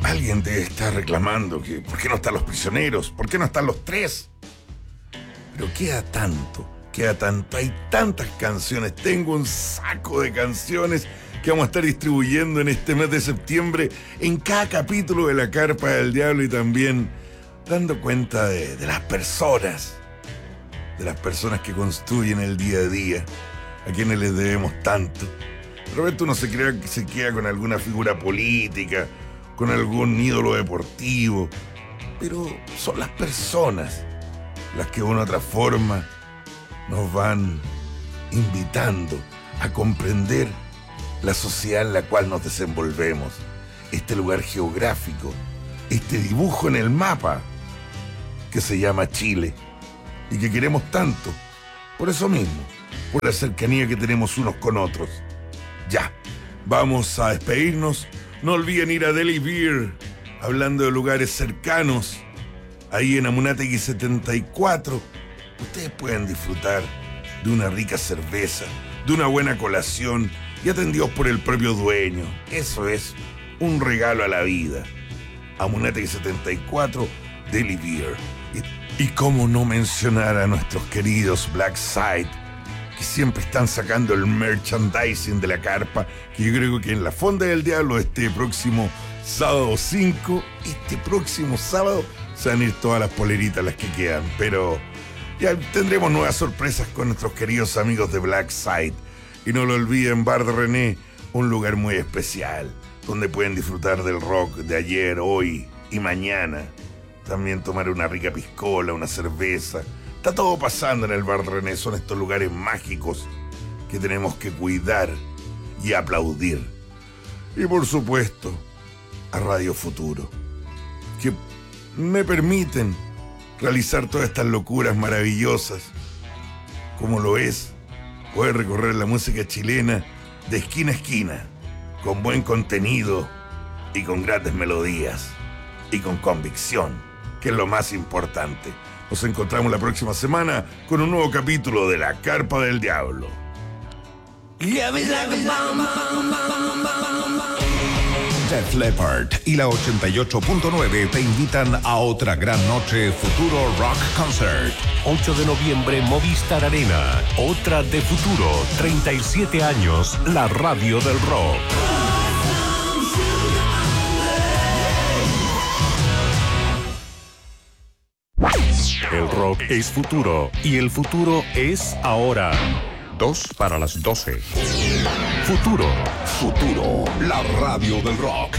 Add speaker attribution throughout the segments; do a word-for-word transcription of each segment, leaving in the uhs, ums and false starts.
Speaker 1: Alguien te está reclamando que ¿por qué no están los prisioneros? ¿Por qué no están los tres? Pero queda tanto, queda tanto. Hay tantas canciones. Tengo un saco de canciones que vamos a estar distribuyendo en este mes de septiembre en cada capítulo de La Carpa del Diablo, y también dando cuenta de, de las personas, de las personas que construyen el día a día, a quienes les debemos tanto. De repente uno se, crea, se queda con alguna figura política, con algún ídolo deportivo, pero son las personas las que de una u otra forma nos van invitando a comprender la sociedad en la cual nos desenvolvemos, este lugar geográfico, este dibujo en el mapa que se llama Chile y que queremos tanto, por eso mismo, por la cercanía que tenemos unos con otros. Ya, vamos a despedirnos. No olviden ir a Deli Beer, hablando de lugares cercanos, ahí en Amunátegui setenta y cuatro. Ustedes pueden disfrutar de una rica cerveza, de una buena colación y atendidos por el propio dueño. Eso es un regalo a la vida. Amunátegui setenta y cuatro, Deli Beer. Y, y cómo no mencionar a nuestros queridos Black Side, que siempre están sacando el merchandising de La Carpa, que yo creo que en la Fonda del Diablo este próximo sábado cinco, este próximo sábado, se van a ir todas las poleritas las que quedan, pero ya tendremos nuevas sorpresas con nuestros queridos amigos de Black Side. Y no lo olviden, Bar de René, un lugar muy especial, donde pueden disfrutar del rock de ayer, hoy y mañana. También tomar una rica piscola, una cerveza. Está todo pasando en el Bar de René. Son estos lugares mágicos que tenemos que cuidar y aplaudir. Y por supuesto, a Radio Futuro, que me permiten realizar todas estas locuras maravillosas, como lo es poder recorrer la música chilena de esquina a esquina, con buen contenido y con grandes melodías y con convicción, que es lo más importante. Nos encontramos la próxima semana con un nuevo capítulo de La Carpa del Diablo.
Speaker 2: Def Leppard y la ochenta y ocho punto nueve te invitan a otra gran noche Futuro Rock Concert.
Speaker 3: ocho de noviembre, Movistar Arena. Otra de Futuro. treinta y siete años, la radio del rock. El rock es futuro y el futuro es ahora.
Speaker 2: Dos para las doce.
Speaker 3: Futuro.
Speaker 2: Futuro, la radio del rock.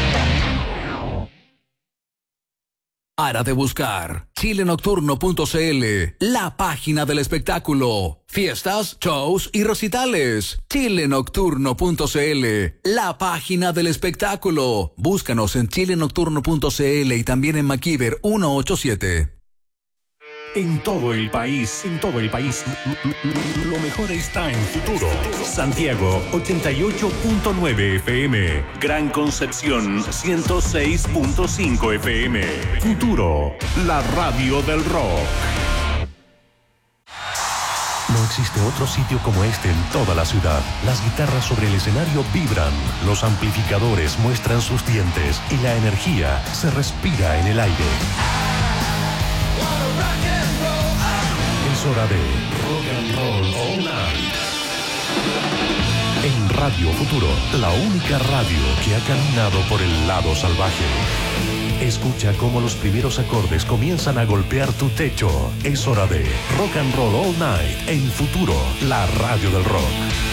Speaker 4: Para de buscar chile nocturno punto c l, la página del espectáculo. Fiestas, shows y recitales. chile nocturno punto c l, la página del espectáculo. Búscanos en chile nocturno punto c l y también en MacIver ciento ochenta y siete.
Speaker 3: En todo el país, en todo el país, lo mejor está en Futuro. Santiago, ochenta y ocho punto nueve F M. Gran Concepción, ciento seis punto cinco F M. Futuro, la radio del rock. No existe otro sitio como este en toda la ciudad. Las guitarras sobre el escenario vibran, los amplificadores muestran sus dientes y la energía se respira en el aire. Es hora de Rock and Roll All Night. En Radio Futuro, la única radio que ha caminado por el lado salvaje. Escucha cómo los primeros acordes comienzan a golpear tu techo. Es hora de Rock and Roll All Night en Futuro, la radio del rock.